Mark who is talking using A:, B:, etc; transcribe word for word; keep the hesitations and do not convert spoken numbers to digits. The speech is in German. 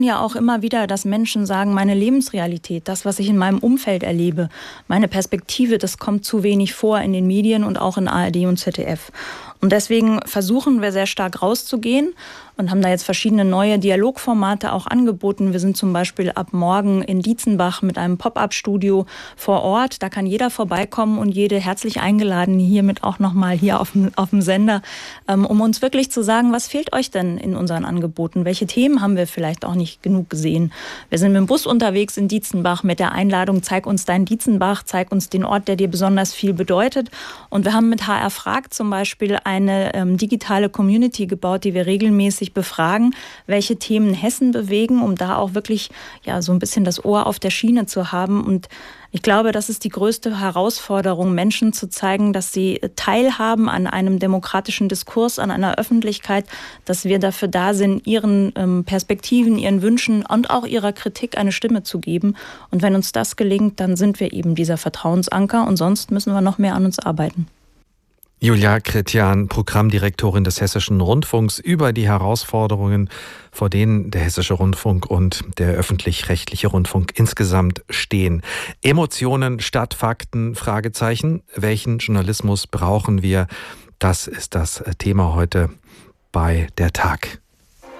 A: Ja, auch immer wieder, dass Menschen sagen, meine Lebensrealität, das, was ich in meinem Umfeld erlebe, meine Perspektive, das kommt zu wenig vor in den Medien und auch in A R D und Z D F. Und deswegen versuchen wir sehr stark rauszugehen und haben da jetzt verschiedene neue Dialogformate auch angeboten. Wir sind zum Beispiel ab morgen in Dietzenbach mit einem Pop-up-Studio vor Ort. Da kann jeder vorbeikommen und jede herzlich eingeladen, hiermit auch nochmal hier auf dem, auf dem Sender, ähm, um uns wirklich zu sagen, was fehlt euch denn in unseren Angeboten? Welche Themen haben wir vielleicht auch nicht genug gesehen? Wir sind mit dem Bus unterwegs in Dietzenbach mit der Einladung, zeig uns dein Dietzenbach, zeig uns den Ort, der dir besonders viel bedeutet. Und wir haben mit H R Fragt zum Beispiel eine ähm, digitale Community gebaut, die wir regelmäßig befragen, welche Themen Hessen bewegen, um da auch wirklich ja so ein bisschen das Ohr auf der Schiene zu haben. Und ich glaube, das ist die größte Herausforderung, Menschen zu zeigen, dass sie teilhaben an einem demokratischen Diskurs, an einer Öffentlichkeit, dass wir dafür da sind, ihren ähm, Perspektiven, ihren Wünschen und auch ihrer Kritik eine Stimme zu geben. Und wenn uns das gelingt, dann sind wir eben dieser Vertrauensanker und sonst müssen wir noch mehr an uns arbeiten.
B: Julia Chrétien, Programmdirektorin des Hessischen Rundfunks, über die Herausforderungen, vor denen der Hessische Rundfunk und der öffentlich-rechtliche Rundfunk insgesamt stehen. Emotionen statt Fakten, Fragezeichen. Welchen Journalismus brauchen wir? Das ist das Thema heute bei der Tag.